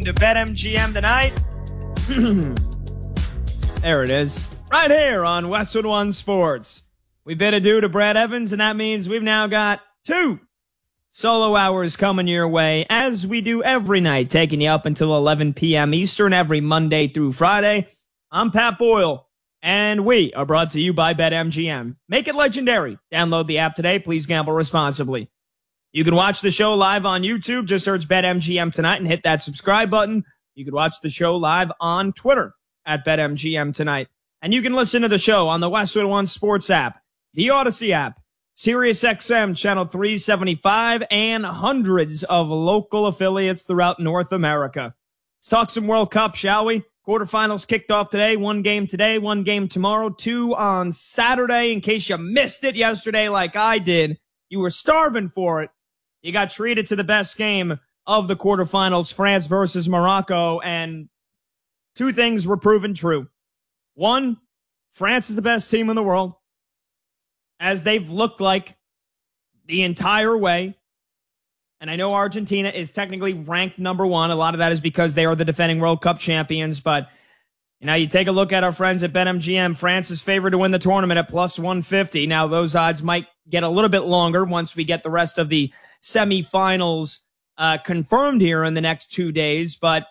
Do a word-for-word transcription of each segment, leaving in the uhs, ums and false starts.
welcome to BetMGM tonight. There it is. Right here on Westwood One Sports. We bid adieu to Brad Evans, and that means we've now got two solo hours coming your way, as we do every night, taking you up until eleven p.m. Eastern every Monday through Friday. I'm Pat Boyle, and we are brought to you by BetMGM. Make it legendary. Download the app today. Please gamble responsibly. You can watch the show live on YouTube. Just search BetMGM tonight and hit that subscribe button. You can watch the show live on Twitter at BetMGM tonight. And you can listen to the show on the Westwood One Sports app, the Odyssey app, SiriusXM Channel three seventy-five, and hundreds of local affiliates throughout North America. Let's talk some World Cup, shall we? Quarterfinals kicked off today. One game today, one game tomorrow, two on Saturday. In case you missed it yesterday like I did, you were starving for it. You got treated to the best game of the quarterfinals, France versus Morocco, and two things were proven true. One, France is the best team in the world, as they've looked like the entire way. And I know Argentina is technically ranked number one. A lot of that is because they are the defending World Cup champions. But you know, you take a look at our friends at BetMGM. France is favored to win the tournament at plus one fifty. Now, those odds might get a little bit longer once we get the rest of the semifinals uh, confirmed here in the next two days. But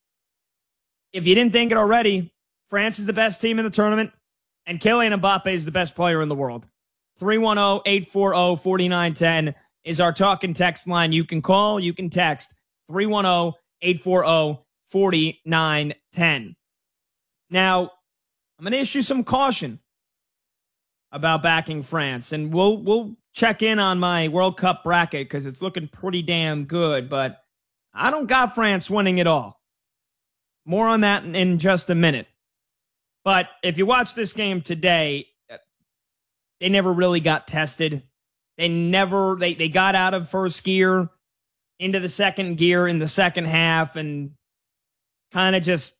if you didn't think it already, France is the best team in the tournament, and Kylian Mbappe is the best player in the world. three one zero, eight four zero, four nine one zero is our talk and text line. You can call, you can text three one zero, eight four zero, four nine one zero. Now, I'm going to issue some caution about backing France, and we'll we'll check in on my World Cup bracket because it's looking pretty damn good, but I don't got France winning it all. More on that in, in just a minute. But if you watch this game today, they never really got tested. They never, they, they got out of first gear into the second gear in the second half and kind of just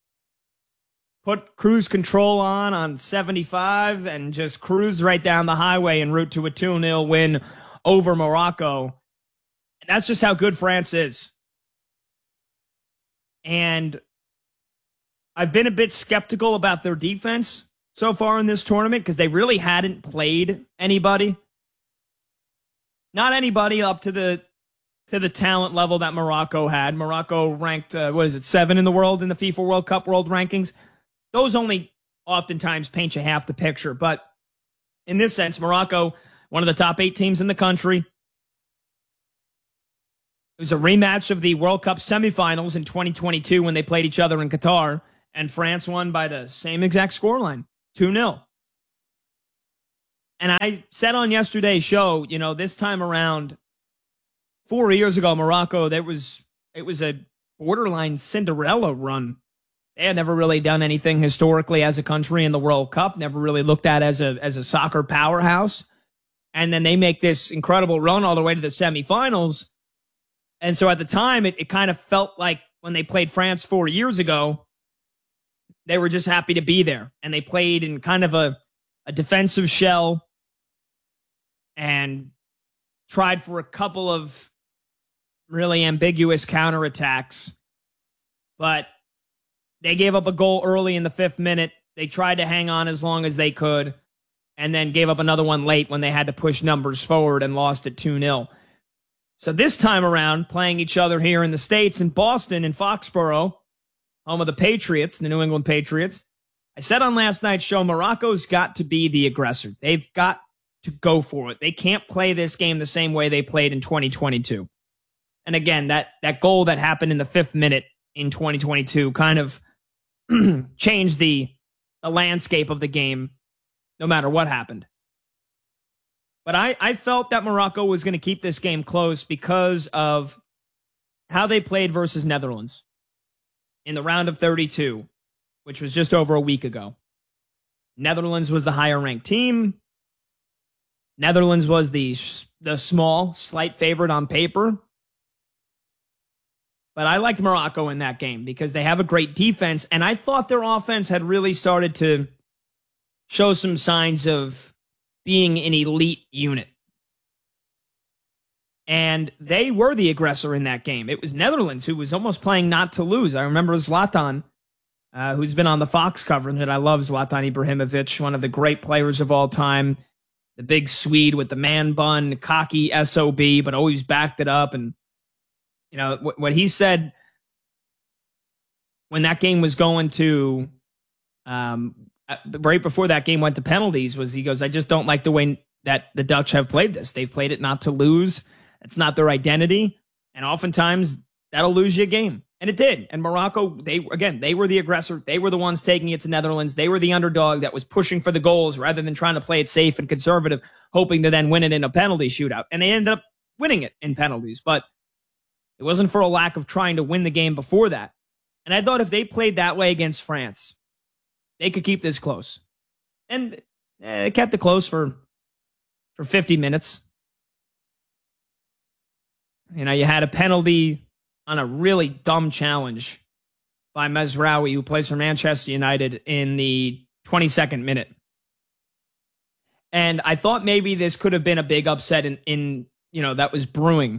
put cruise control on on seventy-five and just cruise right down the highway en route to a two nil win over Morocco. And that's just how good France is. And I've been a bit skeptical about their defense so far in this tournament because they really hadn't played anybody. Not anybody up to the to the talent level that Morocco had. Morocco ranked, uh, what is it, seven in the world in the FIFA World Cup world rankings. Those only oftentimes paint you half the picture. But in this sense, Morocco, one of the top eight teams in the country. It was a rematch of the World Cup semifinals in twenty twenty-two when they played each other in Qatar, and France won by the same exact scoreline, two nil. And I said on yesterday's show, you know, this time around, four years ago, Morocco, there was it was a borderline Cinderella run. They had never really done anything historically as a country in the World Cup, never really looked at as a as a soccer powerhouse. And then they make this incredible run all the way to the semifinals. And so at the time, it, it kind of felt like when they played France four years ago, they were just happy to be there. And they played in kind of a, a defensive shell and tried for a couple of really ambiguous counterattacks. But they gave up a goal early in the fifth minute. They tried to hang on as long as they could, and then gave up another one late when they had to push numbers forward and lost it two nil. So this time around, playing each other here in the States, in Boston, in Foxborough, home of the Patriots, the New England Patriots, I said on last night's show, Morocco's got to be the aggressor. They've got to go for it. They can't play this game the same way they played in twenty twenty-two. And again, that, that goal that happened in the fifth minute in twenty twenty-two kind of changed the, the landscape of the game no matter what happened. But I, I felt that Morocco was going to keep this game close because of how they played versus Netherlands in the round of thirty-two, which was just over a week ago. Netherlands was the higher ranked team. Netherlands was the, the small, slight favorite on paper. But I liked Morocco in that game because they have a great defense, and I thought their offense had really started to show some signs of being an elite unit. And they were the aggressor in that game. It was Netherlands who was almost playing not to lose. I remember Zlatan, uh, who's been on the Fox coverage, and I love Zlatan Ibrahimovic, one of the great players of all time. The big Swede with the man bun, cocky S O B, but always backed it up. And, you know, what, what he said when that game was going to, um, right before that game went to penalties was he goes, I just don't like the way that the Dutch have played this. They've played it not to lose. It's not their identity. And oftentimes that'll lose you a game. And it did. And Morocco, they again, they were the aggressor. They were the ones taking it to Netherlands. They were the underdog that was pushing for the goals rather than trying to play it safe and conservative, hoping to then win it in a penalty shootout. And they ended up winning it in penalties. But it wasn't for a lack of trying to win the game before that. And I thought if they played that way against France, they could keep this close. And eh, they kept it close for, for fifty minutes. You know, you had a penalty on a really dumb challenge by Mazraoui, who plays for Manchester United, in the twenty-second minute. And I thought maybe this could have been a big upset in, in you know, that was brewing.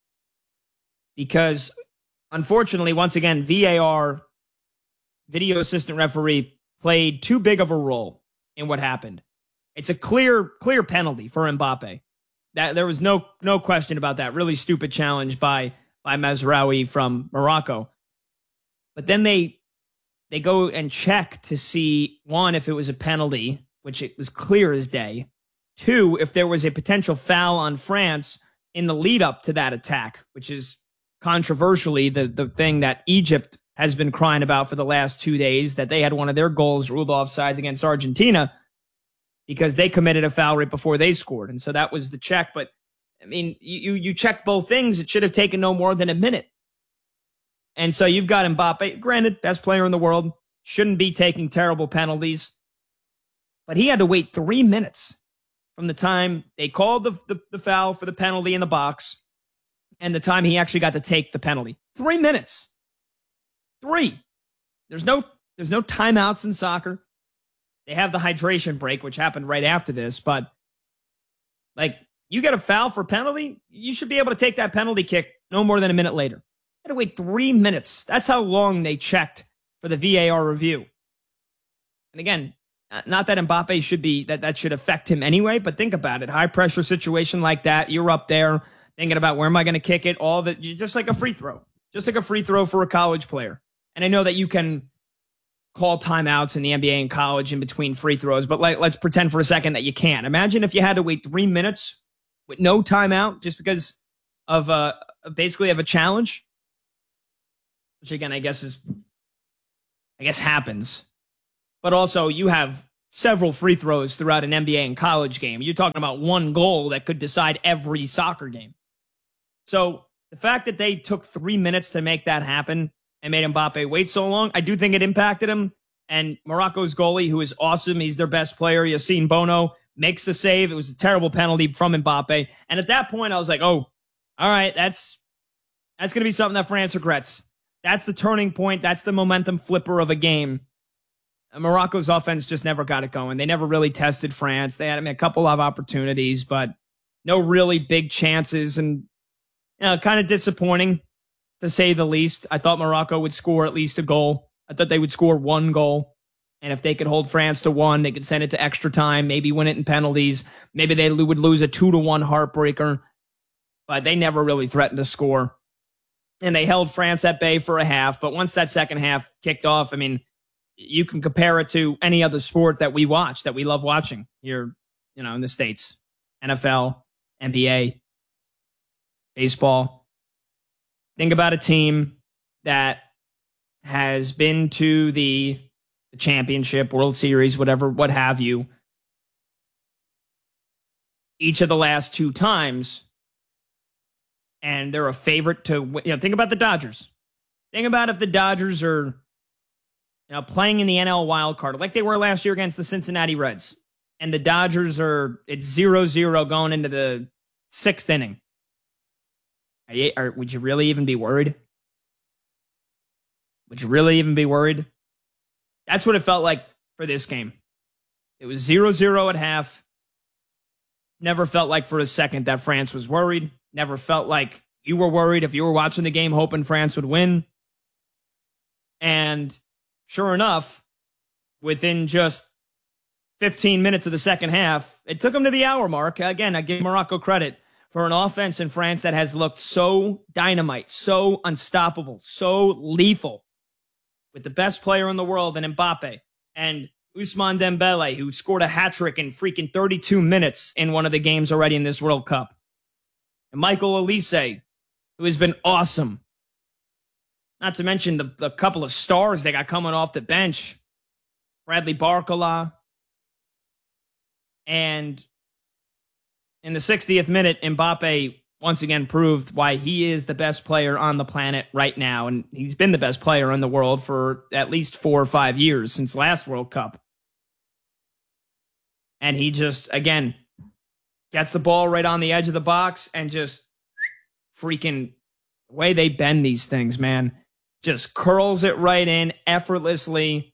Because, unfortunately, once again, V A R, video assistant referee, played too big of a role in what happened. It's a clear, clear penalty for Mbappe. That there was no no question about that. Really stupid challenge by by Mazraoui from Morocco. But then they they go and check to see, one, if it was a penalty, which it was clear as day. Two, if there was a potential foul on France in the lead up to that attack, which is controversially the, the thing that Egypt has been crying about for the last two days, that they had one of their goals ruled offsides against Argentina because they committed a foul right before they scored. And so that was the check. But, I mean, you, you check both things. It should have taken no more than a minute. And so you've got Mbappe, granted, best player in the world, shouldn't be taking terrible penalties. But he had to wait three minutes from the time they called the, the, the foul for the penalty in the box and the time he actually got to take the penalty. Three minutes. Three. There's no, there's no timeouts in soccer. They have the hydration break, which happened right after this, but like, you get a foul for penalty, you should be able to take that penalty kick no more than a minute later. You had to wait three minutes. That's how long they checked for the V A R review. And again, not that Mbappe should be, that, that should affect him anyway, but think about it. High pressure situation like that, you're up there thinking about where am I going to kick it? All that, just like a free throw, just like a free throw for a college player. And I know that you can call timeouts in the N B A and college in between free throws, but like, let's pretend for a second that you can't. Imagine if you had to wait three minutes with no timeout just because of uh basically of a challenge, which again, I guess is, I guess happens. But also you have several free throws throughout an N B A and college game. You're talking about one goal that could decide every soccer game. So the fact that they took three minutes to make that happen and made Mbappe wait so long, I do think it impacted him. And Morocco's goalie, who is awesome, he's their best player, Yassine Bono, makes the save. It was a terrible penalty from Mbappe. And at that point, I was like, oh, all right, that's that's going to be something that France regrets. That's the turning point. That's the momentum flipper of a game. And Morocco's offense just never got it going. They never really tested France. They had I mean, a couple of opportunities, but no really big chances. And you know, kind of disappointing, to say the least. I thought Morocco would score at least a goal. I thought they would score one goal. And if they could hold France to one, they could send it to extra time, maybe win it in penalties. Maybe they would lose a two to one heartbreaker. But they never really threatened to score. And they held France at bay for a half. But once that second half kicked off, I mean, you can compare it to any other sport that we watch, that we love watching here, you know, in the States. N F L, N B A, baseball. Think about a team that has been to the, the championship, World Series, whatever, what have you, each of the last two times, and they're a favorite to win. You know, think about the Dodgers. Think about if the Dodgers are, you know, playing in the N L wild card like they were last year against the Cincinnati Reds, and the Dodgers are, it's zero zero going into the sixth inning. Are you, are, would you really even be worried? Would you really even be worried? That's what it felt like for this game. It was zero zero at half. Never felt like for a second that France was worried. Never felt like you were worried if you were watching the game hoping France would win. And sure enough, within just fifteen minutes of the second half, it took them to the hour mark. Again, I give Morocco credit for an offense in France that has looked so dynamite, so unstoppable, so lethal, with the best player in the world in Mbappe and Ousmane Dembele, who scored a hat-trick in freaking thirty-two minutes in one of the games already in this World Cup. And Michael Olise, who has been awesome. Not to mention the, the couple of stars they got coming off the bench. Bradley Barcola. And in the sixtieth minute, Mbappe once again proved why he is the best player on the planet right now. And he's been the best player in the world for at least four or five years since last World Cup. And he just, again, gets the ball right on the edge of the box and just freaking, the way they bend these things, man, just curls it right in effortlessly.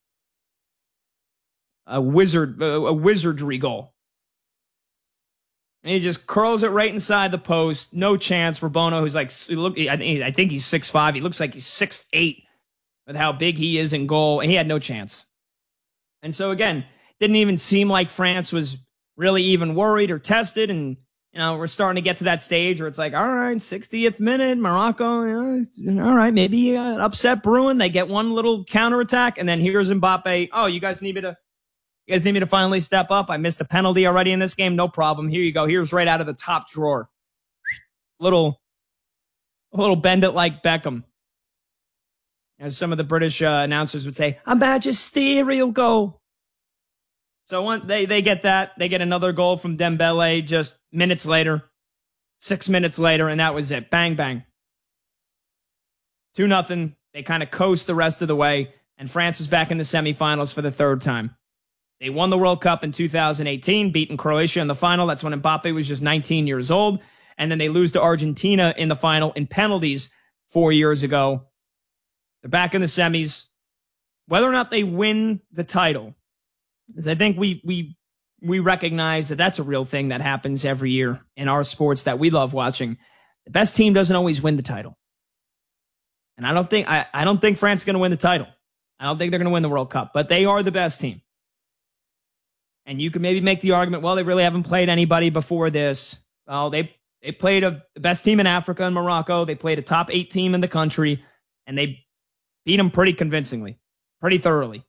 A wizard, a wizardry goal. And he just curls it right inside the post. No chance for Bono, who's like, look, I think he's six five. He looks like he's six eight with how big he is in goal. And he had no chance. And so, again, didn't even seem like France was really even worried or tested. And, you know, we're starting to get to that stage where it's like, all right, sixtieth minute, Morocco, you know, all right, maybe uh, upset brewing. They get one little counterattack. And then here's Mbappe. Oh, you guys need me to, you guys need me to finally step up. I missed a penalty already in this game. No problem. Here you go. Here's right out of the top drawer. Little, a little bend it like Beckham. As some of the British uh, announcers would say, a magisterial goal. So one, they, they get that. They get another goal from Dembele just minutes later, six minutes later, and that was it. Bang, bang. two nothing. They kind of coast the rest of the way, and France is back in the semifinals for the third time. They won the World Cup in two thousand eighteen, beating Croatia in the final. That's when Mbappe was just nineteen years old. And then they lose to Argentina in the final in penalties four years ago. They're back in the semis. Whether or not they win the title, because I think we we we recognize that that's a real thing that happens every year in our sports that we love watching. The best team doesn't always win the title. And I don't think I, I don't think France is going to win the title. I don't think they're going to win the World Cup, but they are the best team. And you could maybe make the argument, well, they really haven't played anybody before this. Well, they they played a, the best team in Africa and Morocco. They played a top eight team in the country, and they beat them pretty convincingly, pretty thoroughly.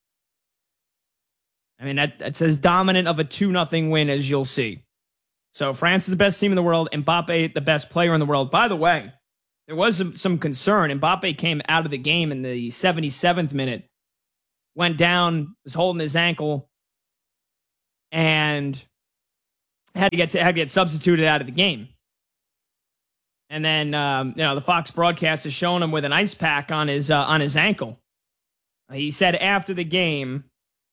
I mean, that, that's as dominant of a two nothing win as you'll see. So France is the best team in the world. Mbappe, the best player in the world. By the way, there was some, some concern. Mbappe came out of the game in the seventy-seventh minute, went down, was holding his ankle, and had to get to, had to get substituted out of the game. And then, um, you know, the Fox broadcast is showing him with an ice pack on his uh, on his ankle. He said after the game,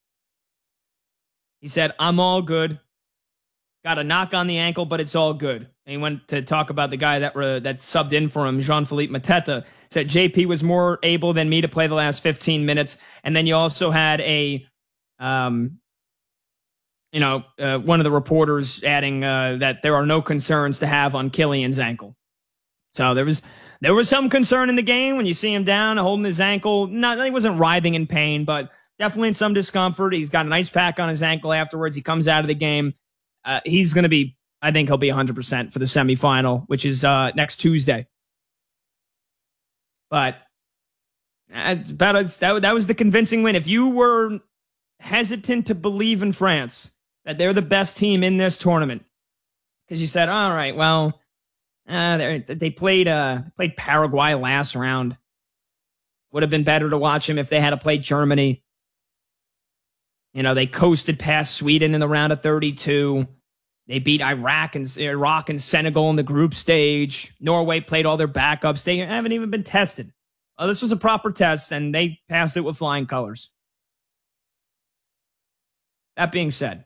he said, "I'm all good. Got a knock on the ankle, but it's all good." And he went to talk about the guy that uh, that subbed in for him, Jean-Philippe Mateta. Said J P was more able than me to play the last fifteen minutes. And then you also had a, um, you know, uh, one of the reporters adding uh, that there are no concerns to have on Kylian's ankle. So there was there was some concern in the game when you see him down holding his ankle. Not he wasn't writhing in pain, but definitely in some discomfort. He's got an ice pack on his ankle afterwards. He comes out of the game. Uh, he's going to be, I think he'll be one hundred percent for the semifinal, which is uh, next Tuesday. But that's about it. That, that was the convincing win. If you were hesitant to believe in France, that they're the best team in this tournament, because you said, all right, well, uh, they played uh, played Paraguay last round. Would have been better to watch them if they had to play Germany. You know, they coasted past Sweden in the round of thirty-two. They beat Iraq and Iraq and Senegal in the group stage. Norway played all their backups. They haven't even been tested. Well, this was a proper test, and they passed it with flying colors. That being said,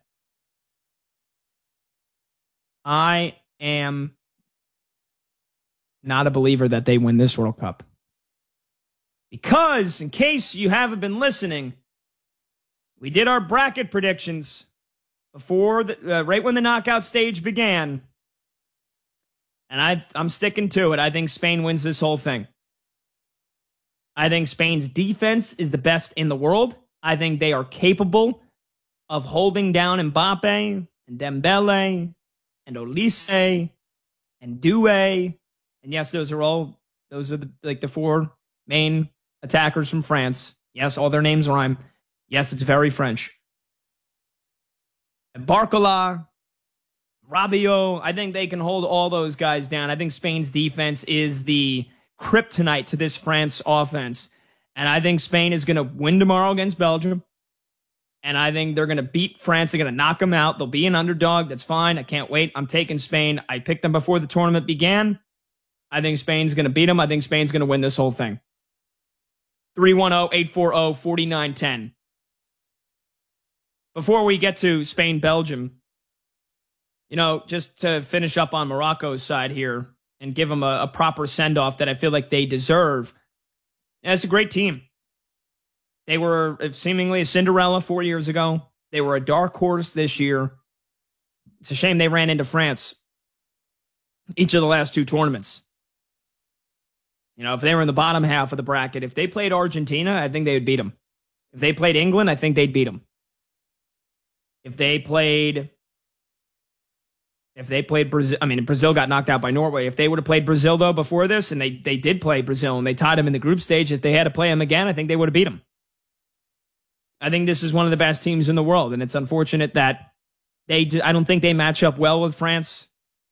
I am not a believer that they win this World Cup. Because, in case you haven't been listening, we did our bracket predictions before, the, uh, right when the knockout stage began. And I, I'm sticking to it. I think Spain wins this whole thing. I think Spain's defense is the best in the world. I think they are capable of holding down Mbappe and Dembele and Olise and Doué. And yes, those are all, those are the, like the four main attackers from France. Yes, all their names rhyme. Yes, it's very French. And Barcola, Rabiot, I think they can hold all those guys down. I think Spain's defense is the kryptonite to this France offense. And I think Spain is going to win tomorrow against Belgium. And I think they're going to beat France. They're going to knock them out. They'll be an underdog. That's fine. I can't wait. I'm taking Spain. I picked them before the tournament began. I think Spain's going to beat them. I think Spain's going to win this whole thing. three one zero, eight four zero, four nine one zero. Before we get to Spain-Belgium, you know, just to finish up on Morocco's side here and give them a, a proper send-off that I feel like they deserve. Yeah, it's a great team. They were seemingly a Cinderella four years ago. They were a dark horse this year. It's a shame they ran into France each of the last two tournaments. You know, if they were in the bottom half of the bracket, if they played Argentina, I think they would beat them. If they played England, I think they'd beat them. If they played, if they played Brazil, I mean, Brazil got knocked out by Norway. If they would have played Brazil, though, before this, and they, they did play Brazil, and they tied them in the group stage, if they had to play them again, I think they would have beat them. I think this is one of the best teams in the world, and it's unfortunate that they, I don't think they match up well with France.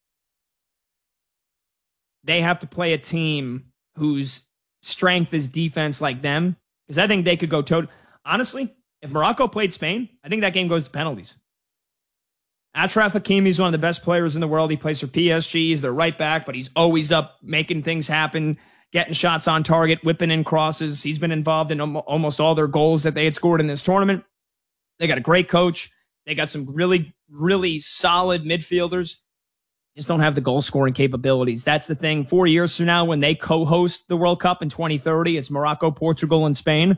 They have to play a team whose strength is defense like them, because I think they could go toe. Honestly, if Morocco played Spain, I think that game goes to penalties. Achraf Hakimi is one of the best players in the world. He plays for P S G. He's their right back, but he's always up making things happen, getting shots on target, whipping in crosses. He's been involved in almost all their goals that they had scored in this tournament. They got a great coach. They got some really, really solid midfielders. Just don't have the goal scoring capabilities. That's the thing. Four years from now, when they co-host the World Cup in twenty thirty, it's Morocco, Portugal, and Spain.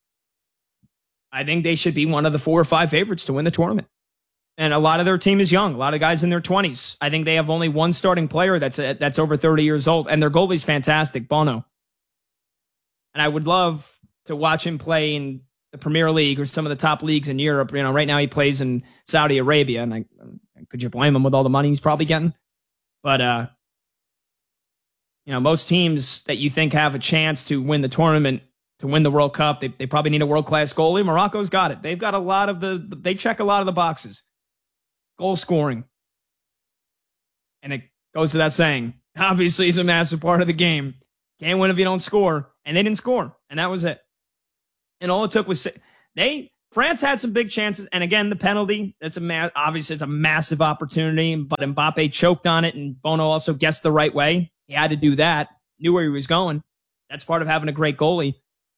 I think they should be one of the four or five favorites to win the tournament. And a lot of their team is young. A lot of guys in their twenties. I think they have only one starting player that's a, that's over thirty years old. And their goalie's fantastic, Bono. And I would love to watch him play in the Premier League or some of the top leagues in Europe. You know, right now he plays in Saudi Arabia. And I, could you blame him with all the money he's probably getting? But, uh, you know, most teams that you think have a chance to win the tournament, to win the World Cup, they, they probably need a world-class goalie. Morocco's got it. They've got a lot of the, they check a lot of the boxes. Goal scoring. And it goes to that saying, obviously it's a massive part of the game. Can't win if you don't score. And they didn't score. And that was it. And all it took was, they, France had some big chances. And again, the penalty, that's a ma- obviously it's a massive opportunity, but Mbappe choked on it and Bono also guessed the right way. He had to do that, knew where he was going. That's part of having a great goalie.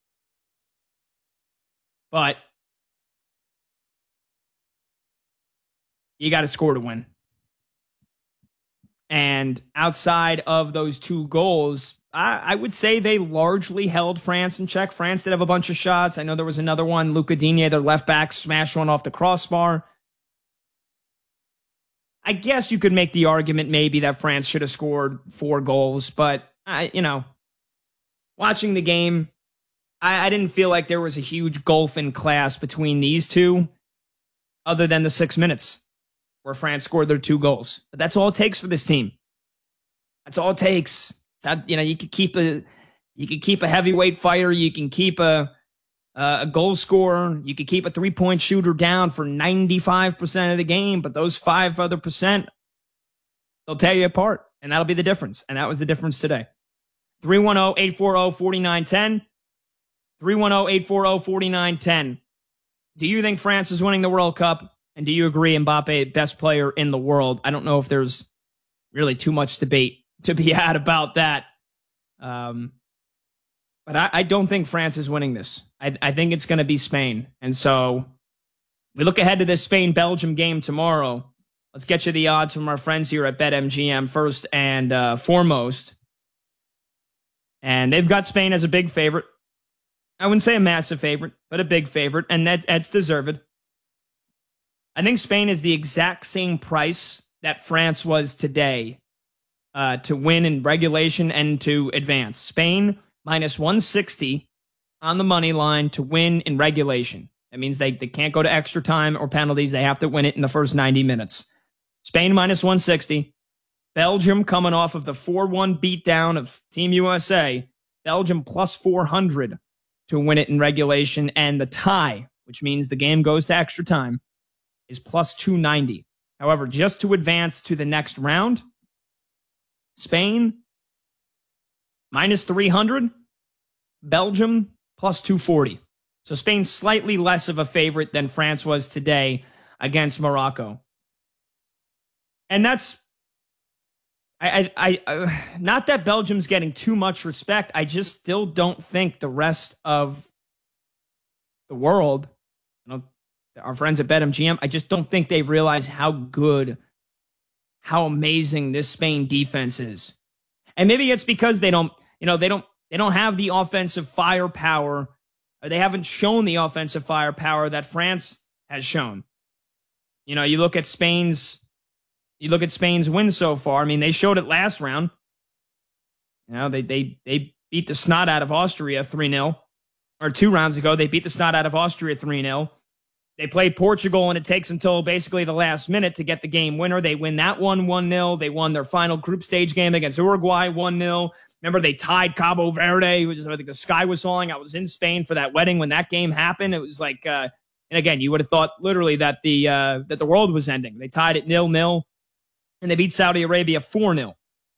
But you got to score to win. And outside of those two goals, I, I would say they largely held France in check. France did have a bunch of shots. I know there was another one. Luca Digne, their left back, smashed one off the crossbar. I guess you could make the argument maybe that France should have scored four goals. But, I, you know, watching the game, I, I didn't feel like there was a huge gulf in class between these two other than the six minutes where France scored their two goals. But that's all it takes for this team. That's all it takes. That, you know, you could keep a, you could keep a heavyweight fighter. You can keep a, a goal scorer. You could keep a three point shooter down for ninety-five percent of the game. But those five other percent, they'll tear you apart. And that'll be the difference. And that was the difference today. three one zero, eight four zero, four nine one zero. three one zero, eight four zero, four nine one zero. Do you think France is winning the World Cup? And do you agree Mbappe, best player in the world? I don't know if there's really too much debate to be had about that. Um, but I, I don't think France is winning this. I, I think it's going to be Spain. And so we look ahead to this Spain-Belgium game tomorrow. Let's get you the odds from our friends here at BetMGM first and uh, foremost. And they've got Spain as a big favorite. I wouldn't say a massive favorite, but a big favorite, and that, that's deserved. I think Spain is the exact same price that France was today uh, to win in regulation and to advance. Spain minus one sixty on the money line to win in regulation. That means they, they can't go to extra time or penalties. They have to win it in the first ninety minutes. Spain minus one sixty. Belgium coming off of the four one beatdown of Team U S A. Belgium plus four hundred to win it in regulation. And the tie, which means the game goes to extra time, is plus two ninety. However, just to advance to the next round, Spain minus three hundred, Belgium plus two forty. So Spain's slightly less of a favorite than France was today against Morocco. And that's, I, I, I, uh, not that Belgium's getting too much respect. I just still don't think the rest of the world, you know, our friends at BetMGM, I just don't think they realize how good, how amazing this Spain defense is. And maybe it's because they don't, you know, they don't, they don't have the offensive firepower, or they haven't shown the offensive firepower that France has shown. You know, you look at Spain's, you look at Spain's win so far. I mean, they showed it last round. You know, they they they beat the snot out of Austria three nil. Or two rounds ago, they beat the snot out of Austria three nil. They played Portugal, and it takes until basically the last minute to get the game winner. They win that one one nil. They won their final group stage game against Uruguay one nil. Remember, they tied Cabo Verde, which is, I think the sky was falling. I was in Spain for that wedding when that game happened. It was like, uh, and again, you would have thought literally that the uh, that the world was ending. They tied it nil nil, and they beat Saudi Arabia four nil.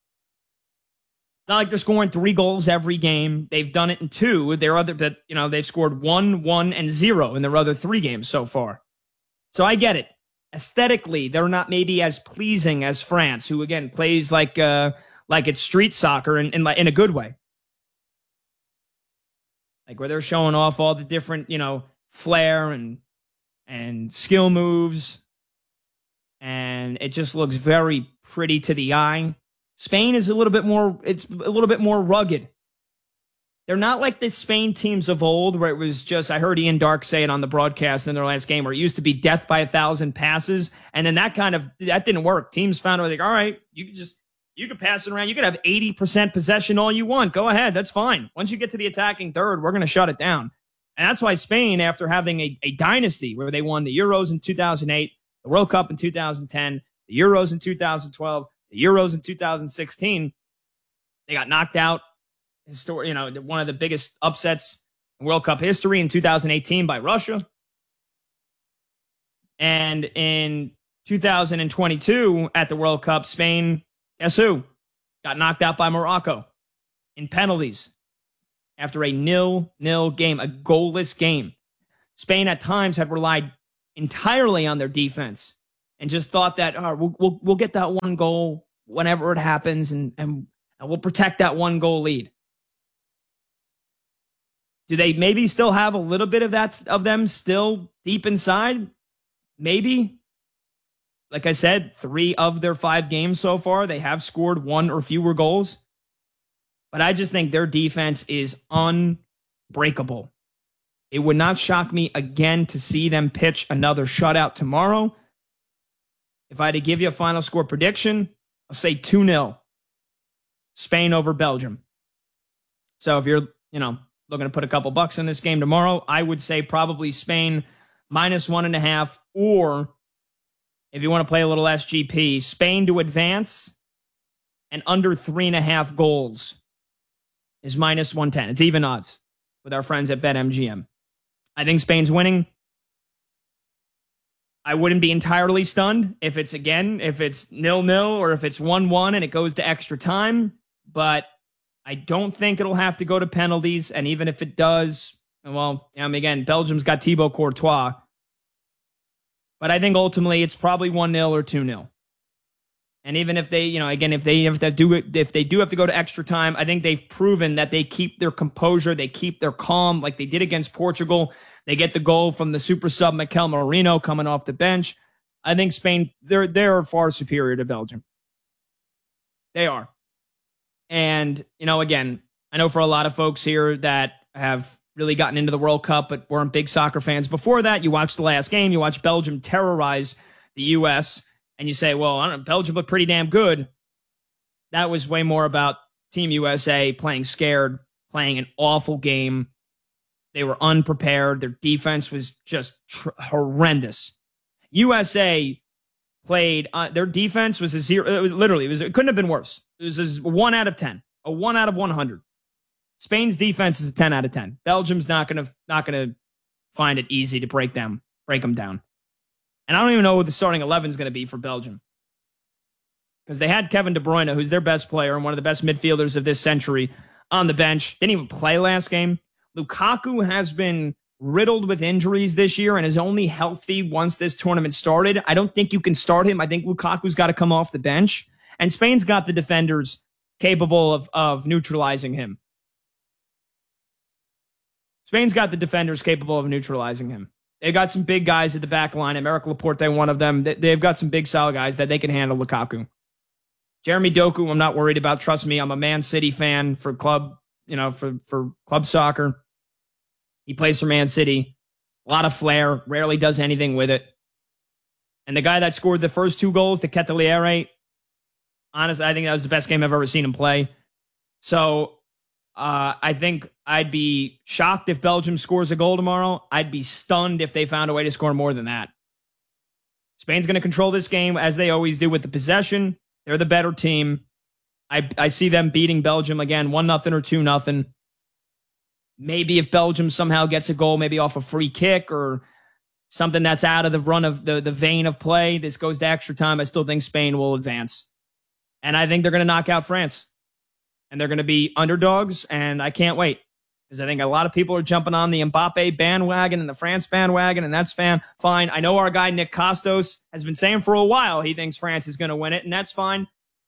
It's not like they're scoring three goals every game. They've done it in two. They're other, but you know, they've scored one, one, and zero in their other three games so far. So I get it. Aesthetically, they're not maybe as pleasing as France, who again plays like uh, like it's street soccer in, in in a good way, like where they're showing off all the different, you know, flair and and skill moves, and it just looks very pretty to the eye. Spain is a little bit more, it's a little bit more rugged. They're not like the Spain teams of old where it was just, I heard Ian Dark say it on the broadcast in their last game, where it used to be death by a thousand passes. And then that kind of, that didn't work. Teams found out, like, all right, you can just, you can pass it around. You can have eighty percent possession all you want. Go ahead. That's fine. Once you get to the attacking third, we're going to shut it down. And that's why Spain, after having a, a dynasty where they won the Euros in two thousand eight, the World Cup in two thousand ten, the Euros in two thousand twelve, the Euros in two thousand sixteen, they got knocked out. Histor- you know, one of the biggest upsets in World Cup history in two thousand eighteen by Russia. And in two thousand twenty-two at the World Cup, Spain, guess who? Got knocked out by Morocco in penalties after a nil-nil game, a goalless game. Spain at times had relied entirely on their defense and just thought that, oh, we'll, we'll, we'll get that one goal whenever it happens, and, and, and we'll protect that one goal lead. Do they maybe still have a little bit of that, of them still deep inside? Maybe. Like I said, three of their five games so far, they have scored one or fewer goals. But I just think their defense is unbreakable. It would not shock me again to see them pitch another shutout tomorrow. If I had to give you a final score prediction, I'll say two nil. Spain over Belgium. So if you're, you know, looking to put a couple bucks in this game tomorrow, I would say probably Spain minus one and a half, or if you want to play a little S G P, Spain to advance and under three and a half goals is minus one ten. It's even odds with our friends at BetMGM. I think Spain's winning. I wouldn't be entirely stunned if it's, again, if it's nil-nil or if it's one one and it goes to extra time. But I don't think it'll have to go to penalties. And even if it does, well, I mean, again, Belgium's got Thibaut Courtois. But I think ultimately it's probably one nil or two nil. And even if they, you know, again, if they, if they do it, if they do have to go to extra time, I think they've proven that they keep their composure, they keep their calm, like they did against Portugal. They get the goal from the super sub Mikel Merino coming off the bench. I think Spain, they're they're far superior to Belgium. They are. And, you know, again, I know for a lot of folks here that have really gotten into the World Cup but weren't big soccer fans before that, you watched the last game, you watched Belgium terrorize the U S, and you say, well, I don't know, Belgium looked pretty damn good. That was way more about Team U S A playing scared, playing an awful game. They were unprepared. Their defense was just tr- horrendous. U S A played, uh, their defense was a zero. It was, literally, it, was, it couldn't have been worse. It was a one out of ten, a one out of one hundred. Spain's defense is a ten out of ten. Belgium's not going to not going to find it easy to break them, break them down. And I don't even know who the starting eleven is going to be for Belgium. Because they had Kevin De Bruyne, who's their best player and one of the best midfielders of this century, on the bench. Didn't even play last game. Lukaku has been riddled with injuries this year and is only healthy once this tournament started. I don't think you can start him. I think Lukaku's got to come off the bench. And Spain's got the defenders capable of, of neutralizing him. Spain's got the defenders capable of neutralizing him. They've got some big guys at the back line. Emerick Laporte, one of them. They've got some big, solid guys that they can handle Lukaku. Jeremy Doku, I'm not worried about. Trust me, I'm a Man City fan for club, you know, for, for club soccer. He plays for Man City. A lot of flair. Rarely does anything with it. And the guy that scored the first two goals, De Ketelaere, honestly, I think that was the best game I've ever seen him play. So uh, I think I'd be shocked if Belgium scores a goal tomorrow. I'd be stunned if they found a way to score more than that. Spain's going to control this game as they always do with the possession. They're the better team. I I see them beating Belgium again, one nothing or two nothing. Maybe if Belgium somehow gets a goal, maybe off a free kick or something that's out of the run of the, the vein of play, this goes to extra time, I still think Spain will advance. And I think they're going to knock out France. And they're going to be underdogs, and I can't wait. Because I think a lot of people are jumping on the Mbappe bandwagon and the France bandwagon, and that's fan, fine. I know our guy Nick Costos has been saying for a while he thinks France is going to win it, and that's fine.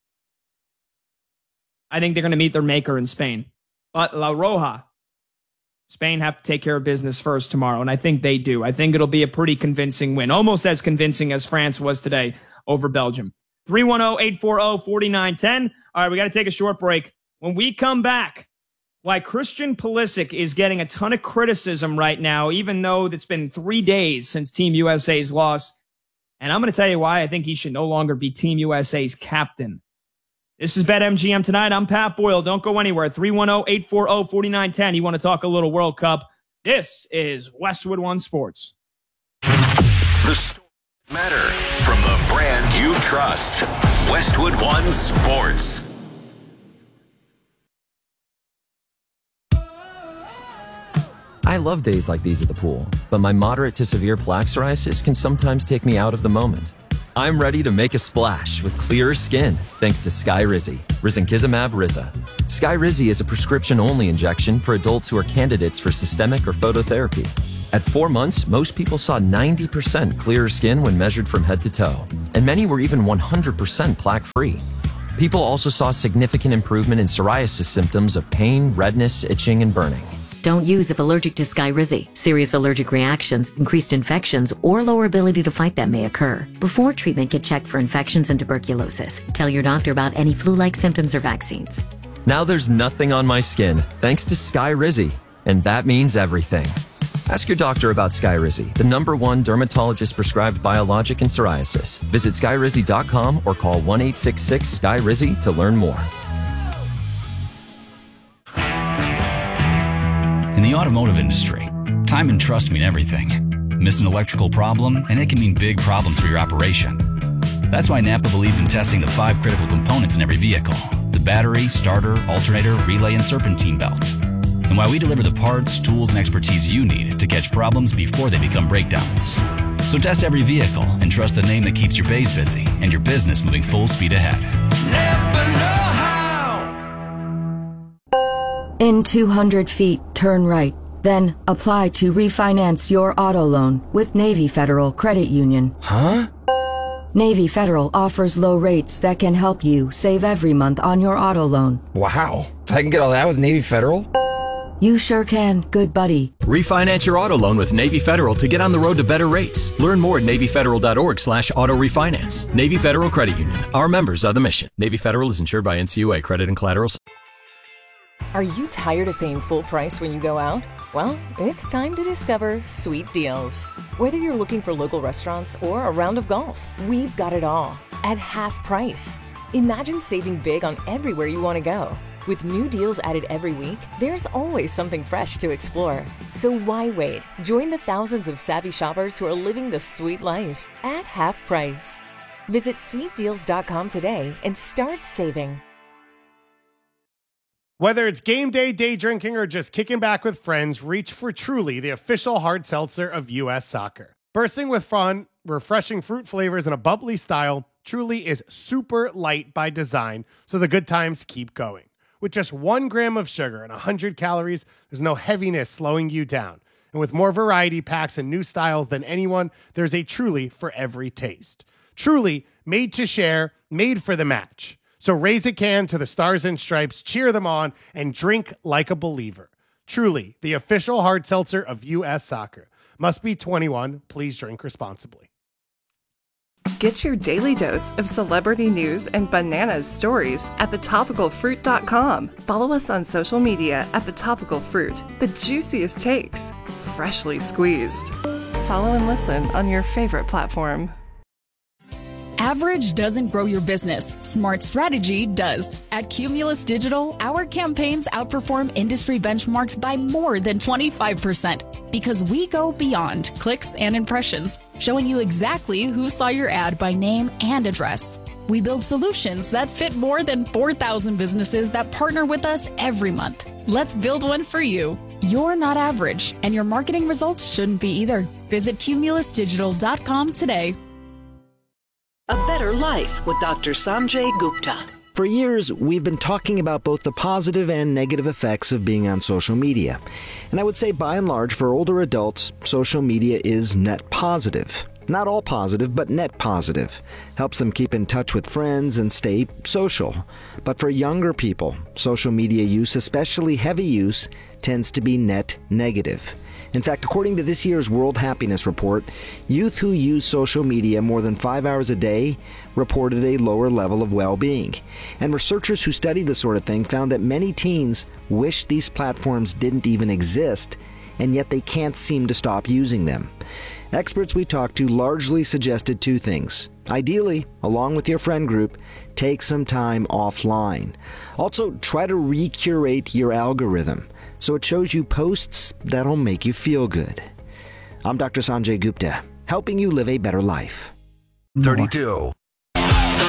I think they're going to meet their maker in Spain. But La Roja, Spain have to take care of business first tomorrow, and I think they do. I think it'll be a pretty convincing win, almost as convincing as France was today over Belgium. three one zero, eight four zero, four nine one zero. All right, we got to take a short break. When we come back, why Christian Pulisic is getting a ton of criticism right now, even though it's been three days since Team U S A's loss. And I'm going to tell you why I think he should no longer be Team U S A's captain. This is BetMGM Tonight. I'm Pat Boyle. Don't go anywhere. three one zero, eight four zero, four nine one zero. You want to talk a little World Cup? This is Westwood One Sports. The stories matter from the brand you trust. Westwood One Sports. I love days like these at the pool, but my moderate to severe plaque psoriasis can sometimes take me out of the moment. I'm ready to make a splash with clearer skin thanks to Skyrizi, Risankizumab Riza. Skyrizi is a prescription-only injection for adults who are candidates for systemic or phototherapy. At four months, most people saw ninety percent clearer skin when measured from head to toe, and many were even one hundred percent plaque-free. People also saw significant improvement in psoriasis symptoms of pain, redness, itching, and burning. Don't use if allergic to Skyrizi. Serious allergic reactions, increased infections, or lower ability to fight them may occur. Before treatment, get checked for infections and tuberculosis. Tell your doctor about any flu-like symptoms or vaccines. Now there's nothing on my skin thanks to Skyrizi, and that means everything. Ask your doctor about Skyrizi, the number one dermatologist-prescribed biologic in psoriasis. Visit skyrizi dot com or call one eight six six, S K Y R I Z I to learn more. In the automotive industry, time and trust mean everything. Miss an electrical problem, and it can mean big problems for your operation. That's why Napa believes in testing the five critical components in every vehicle: the battery, starter, alternator, relay, and serpentine belt. And why we deliver the parts, tools, and expertise you need to catch problems before they become breakdowns. So test every vehicle and trust the name that keeps your bays busy and your business moving full speed ahead. Napa know-how! In two hundred feet, turn right. Then apply to refinance your auto loan with Navy Federal Credit Union. Huh? Navy Federal offers low rates that can help you save every month on your auto loan. Wow. I can get all that with Navy Federal? You sure can, good buddy. Refinance your auto loan with Navy Federal to get on the road to better rates. Learn more at NavyFederal.org slash auto refinance. Navy Federal Credit Union. Our members are the mission. Navy Federal is insured by N C U A. Credit and collateral. Are you tired of paying full price when you go out? Well, it's time to discover Sweet Deals. Whether you're looking for local restaurants or a round of golf, we've got it all at half price. Imagine saving big on everywhere you want to go. With new deals added every week, there's always something fresh to explore. So why wait? Join the thousands of savvy shoppers who are living the sweet life at half price. Visit sweet deals dot com today and start saving. Whether it's game day, day drinking, or just kicking back with friends, reach for Truly, the official hard seltzer of U S Soccer. Bursting with fun, refreshing fruit flavors, and a bubbly style, Truly is super light by design, so the good times keep going. With just one gram of sugar and one hundred calories, there's no heaviness slowing you down. And with more variety packs and new styles than anyone, there's a Truly for every taste. Truly, made to share, made for the match. So raise a can to the Stars and Stripes, cheer them on, and drink like a believer. Truly, the official hard seltzer of U S Soccer. Must be twenty-one. Please drink responsibly. Get your daily dose of celebrity news and bananas stories at the topical fruit dot com. Follow us on social media at The Topical Fruit. The juiciest takes, freshly squeezed. Follow and listen on your favorite platform. Average doesn't grow your business. Smart strategy does. At Cumulus Digital, our campaigns outperform industry benchmarks by more than twenty-five percent because we go beyond clicks and impressions, showing you exactly who saw your ad by name and address. We build solutions that fit more than four thousand businesses that partner with us every month. Let's build one for you. You're not average, and your marketing results shouldn't be either. Visit cumulus digital dot com today. A Better Life with Doctor Sanjay Gupta. For years, we've been talking about both the positive and negative effects of being on social media. And I would say, by and large, for older adults, social media is net positive. Not all positive, but net positive. Helps them keep in touch with friends and stay social. But for younger people, social media use, especially heavy use, tends to be net negative. In fact, according to this year's World Happiness Report, youth who use social media more than five hours a day reported a lower level of well-being. And researchers who study this sort of thing found that many teens wish these platforms didn't even exist, and yet they can't seem to stop using them. Experts we talked to largely suggested two things. Ideally, along with your friend group, take some time offline. Also, try to recurate your algorithm so it shows you posts that'll make you feel good. I'm Doctor Sanjay Gupta, helping you live a better life. thirty-two.